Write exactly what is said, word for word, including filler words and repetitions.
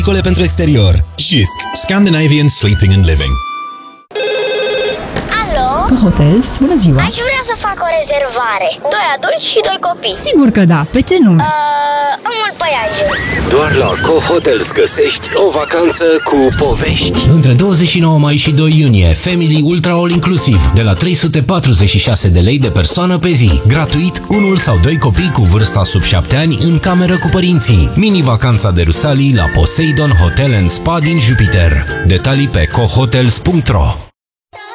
pentru exterior. Jysk. Scandinavian Sleeping and Living. Alo? Cohotels, bună ziua! Aș vrea să fac o rezervare. Doi adulți și doi copii. Sigur că da. Pe ce nume? Uh, Mult Păianjen. Doar la Cohotels găsești o vacanță cu povești. Între douăzeci și nouă mai și doi iunie, Family Ultra All Inclusiv, de la trei sute patruzeci și șase de lei de persoană pe zi. Gratuit, unul sau doi copii cu vârsta sub șapte ani în cameră cu părinții. Mini-vacanța de Rusalii la Poseidon Hotel and Spa din Jupiter. Detalii pe cohotels punct ro.